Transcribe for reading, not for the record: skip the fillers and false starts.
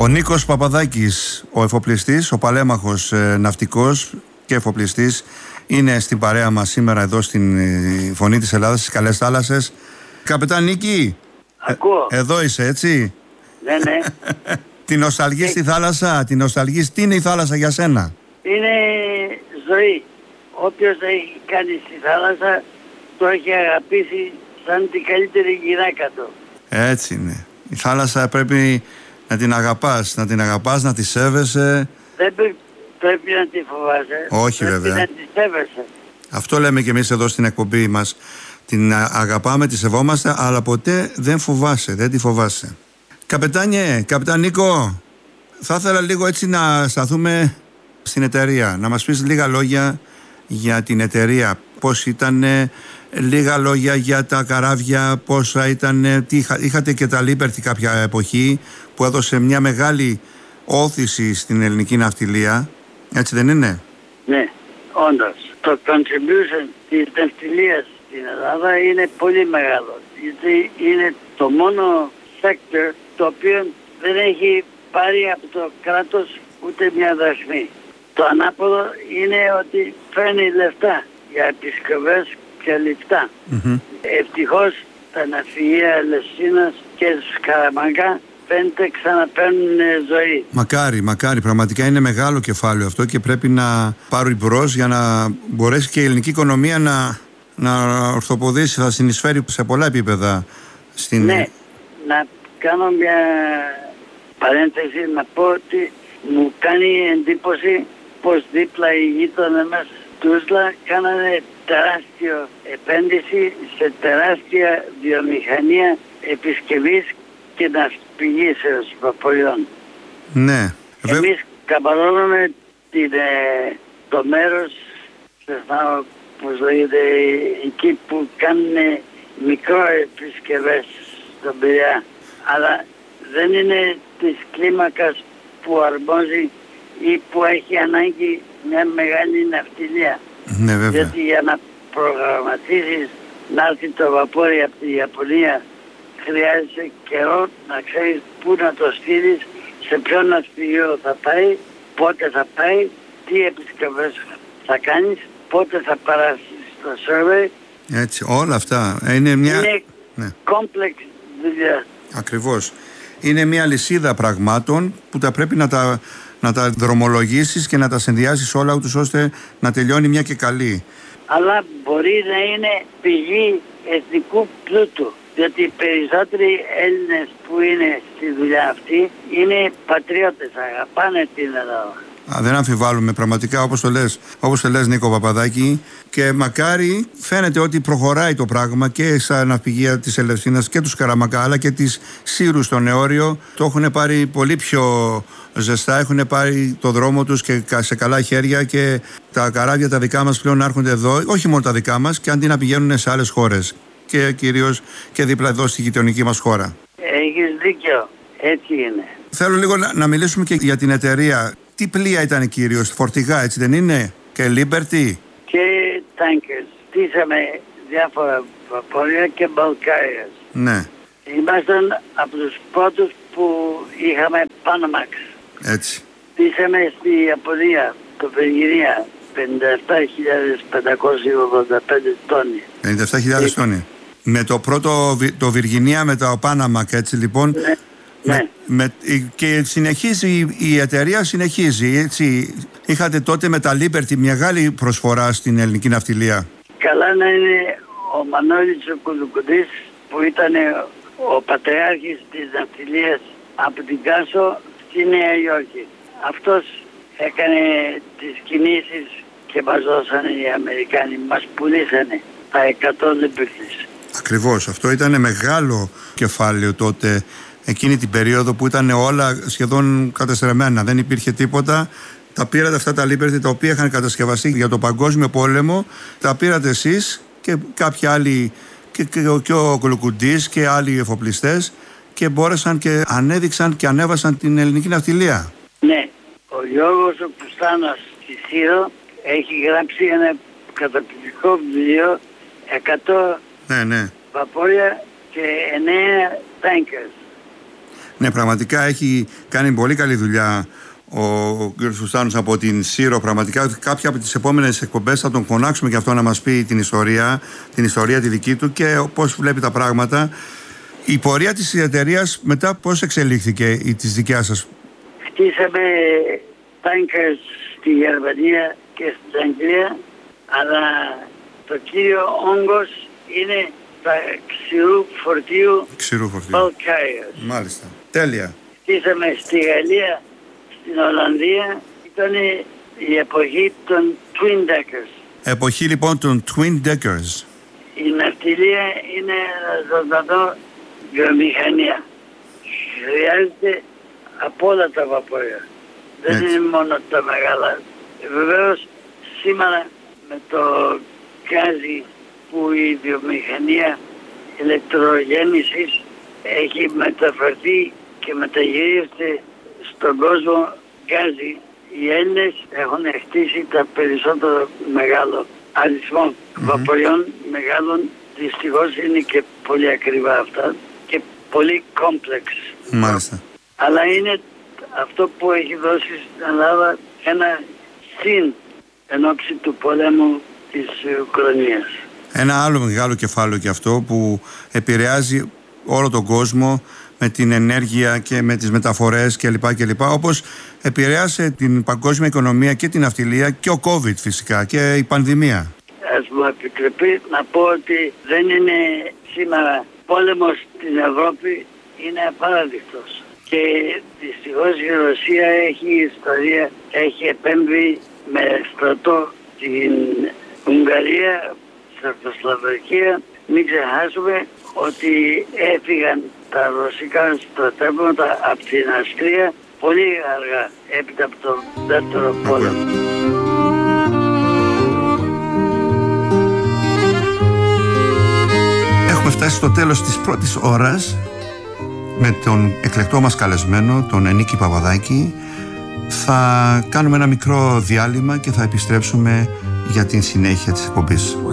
Ο Νίκος Παπαδάκης, ο εφοπλιστής, ο παλέμαχος ναυτικός και εφοπλιστής, είναι στην παρέα μας σήμερα εδώ στην Φωνή της Ελλάδας, στις καλές θάλασσες. Καπετάν Νίκη, ακούω. Εδώ είσαι, έτσι? Ναι, ναι. Την νοσταλγείς στη θάλασσα, την νοσταλγείς. Τι είναι η θάλασσα για σένα? Είναι ζωή. Όποιος έχει κάνει στη θάλασσα το έχει αγαπήσει σαν την καλύτερη γυναίκα του. Έτσι είναι. Η θάλασσα πρέπει να την αγαπάς, να τη σέβεσαι. Δεν πρέπει να τη φοβάσαι. Όχι, πρέπει βέβαια. να τη σέβεσαι. Αυτό λέμε και εμείς εδώ στην εκπομπή μας. Την αγαπάμε, τη σεβόμαστε, αλλά ποτέ δεν φοβάσαι, δεν τη φοβάσαι. Καπετάν Νίκο, θα ήθελα λίγο έτσι να σταθούμε στην εταιρεία. Να μας πεις λίγα λόγια για την εταιρεία. Πώς ήταν, λίγα λόγια για τα καράβια, πόσα ήταν, είχατε και τα Liberty κάποια εποχή που έδωσε μια μεγάλη όθηση στην ελληνική ναυτιλία. Έτσι δεν είναι? Ναι, όντως. Το contribution της ναυτιλίας στην Ελλάδα είναι πολύ μεγάλο. Γιατί είναι το μόνο sector το οποίο δεν έχει πάρει από το κράτος ούτε μια δραχμή. Το ανάποδο είναι ότι φέρνει λεφτά για επισκευές και λιφτά. Ευτυχώς τα ναυπηγεία Ελευσίνας και Σκαραμαγκά φαίνεται ξαναπαίρνουν ζωή. Μακάρι, πραγματικά είναι μεγάλο κεφάλαιο αυτό και πρέπει να πάρει μπρος για να μπορέσει και η ελληνική οικονομία να ορθοποδήσει, θα συνεισφέρει σε πολλά επίπεδα. Ναι, να κάνω μια παρένθεση να πω ότι μου κάνει εντύπωση πως δίπλα οι γείτονες μας Τούσλα κάνανε τεράστιο επένδυση σε τεράστια βιομηχανία επισκευής και ναυπηγήσεως βαποριών. Ναι. Εμείς καμπανώνουμε το μέρος, πώς λέγεται, εκεί που κάνουν μικρό επισκευές στον Πειραιά. Αλλά δεν είναι της κλίμακας που αρμόζει ή που έχει ανάγκη μια μεγάλη ναυτιλία. Ναι, βέβαια. Γιατί για να προγραμματίσεις να έρθει το βαπόρι από τη Ιαπωνία χρειάζεται καιρό να ξέρεις πού να το στείλεις, σε ποιο ναυπηγείο θα πάει, πότε θα πάει, τι επισκευές θα κάνεις, πότε θα περάσεις το survey. Έτσι, όλα αυτά. Είναι μια... Είναι complex δουλειά. Ακριβώς. Είναι μια λυσίδα πραγμάτων που τα πρέπει να τα δρομολογήσεις και να τα συνδυάσεις όλα ούτως ώστε να τελειώνει μια και καλή. Αλλά μπορεί να είναι πηγή εθνικού πλούτου. Διότι οι περισσότεροι Έλληνες που είναι στη δουλειά αυτή είναι πατριώτες, αγαπάνε την Ελλάδα. Δεν αμφιβάλλουμε πραγματικά, όπως το λες Νίκο Παπαδάκη, και μακάρι φαίνεται ότι προχωράει το πράγμα και στα ναυπηγεία της Ελευσίνας και του Σκαραμαγκά αλλά και της Σύρου στο Νεόριο. Το έχουν πάρει πολύ πιο ζεστά, έχουν πάρει το δρόμο τους και σε καλά χέρια και τα καράβια τα δικά μας πλέον έρχονται εδώ, όχι μόνο τα δικά μας, και αντί να πηγαίνουν σε άλλες χώρες και κυρίως και δίπλα εδώ στη γειτονική μας χώρα. Έχεις δίκιο, έτσι είναι. Θέλω λίγο να μιλήσουμε και για την εταιρεία. Τι πλοία ήταν κυρίως, φορτηγά, έτσι δεν είναι? Και Liberty και tankers. Στήσαμε διάφορα βαπόρια και μπαλκάριες. Ναι. Ήμασταν από τους πρώτους που είχαμε Panamax. Έτσι. Στήσαμε στη Ιαπωνία, το Βυργινία, 57.585 τόνοι. 57.000 τόνοι. Με το πρώτο, το Βυργινία με το Panamax, έτσι λοιπόν. Ναι. Και συνεχίζει η εταιρεία, έτσι. Είχατε τότε με τα Liberty μεγάλη προσφορά στην ελληνική ναυτιλία. Καλά να είναι ο Μανώλης ο Κουλουκουντής που ήταν ο πατριάρχης της ναυτιλίας από την Κάσο στη Νέα Υόρκη. Αυτός έκανε τις κινήσεις και μας δώσανε οι Αμερικάνοι, μας πουλήσανε τα 100 Liberties. Ακριβώς, αυτό ήταν μεγάλο κεφάλαιο τότε, εκείνη την περίοδο που ήταν όλα σχεδόν καταστρεμμένα, δεν υπήρχε τίποτα. Τα πήρατε αυτά τα Liberty τα οποία είχαν κατασκευαστεί για το Παγκόσμιο Πόλεμο, τα πήρατε εσείς και κάποιοι άλλοι, και ο Κολοκουντής και άλλοι εφοπλιστές, και μπόρεσαν και ανέδειξαν και ανέβασαν την ελληνική ναυτιλία. Ναι, ο Γιώργος ο Πουστάνος στη Σύρο έχει γράψει ένα καταπληκτικό βιβλίο, 100 ναι. βαπόρια και 9 tankers. Ναι, πραγματικά έχει κάνει πολύ καλή δουλειά ο κ. Φουστάνος από την Σύρο. Πραγματικά κάποια από τις επόμενες εκπομπές θα τον φωνάξουμε και αυτό να μας πει την ιστορία τη δική του και πώς βλέπει τα πράγματα. Η πορεία της εταιρείας μετά πώς εξελίχθηκε της δικιάς σας? Χτίσαμε tankers στη Γερμανία και στην Αγγλία, αλλά το κύριο όγκος είναι τα ξηρού φορτίου bulk carriers. Μάλιστα. Τέλεια. Χτίσαμε στη Γαλλία, στην Ολλανδία. Ήταν η εποχή των twin deckers. Εποχή λοιπόν των twin deckers. Η ναυτιλία είναι ένα ζωντανό βιομηχανία. Χρειάζεται από όλα τα βαπόρια. Δεν είναι μόνο τα μεγάλα. Βεβαίως σήμερα με το γκάζι που η βιομηχανία ηλεκτρογέννησης έχει μεταφερθεί και μεταγυρίζεται στον κόσμο γκάζι, οι Έλληνες έχουν χτίσει τα περισσότερο μεγάλο αριθμό βαποριών μεγάλων. Δυστυχώς είναι και πολύ ακριβά αυτά και πολύ complex. Μάλιστα. Αλλά είναι αυτό που έχει δώσει στην Ελλάδα ένα συν εν ώψη του πολέμου της Ουκρανίας. Ένα άλλο μεγάλο κεφάλαιο και αυτό που επηρεάζει όλο τον κόσμο με την ενέργεια και με τις μεταφορές κλπ. Όπως επηρέασε την παγκόσμια οικονομία και την ναυτιλία και ο COVID φυσικά και η πανδημία. Ας μου επιτρέπει να πω ότι δεν είναι σήμερα πόλεμος στην Ευρώπη, είναι απαράδεκτος. Και δυστυχώς η Ρωσία έχει ιστορία, έχει επέμβει με στρατό στην Ουγγαρία, Τσεχοσλοβακία. Μην ξεχάσουμε ότι έφυγαν τα ρωσικά στρατεύματα από την Αυστρία πολύ αργά έπειτα από τον δεύτερο πόλεμο. Έχουμε φτάσει στο τέλος της πρώτης ώρας με τον εκλεκτό μας καλεσμένο, τον Ενίκη Παπαδάκη. Θα κάνουμε ένα μικρό διάλειμμα και θα επιστρέψουμε για την συνέχεια της εκπομπής.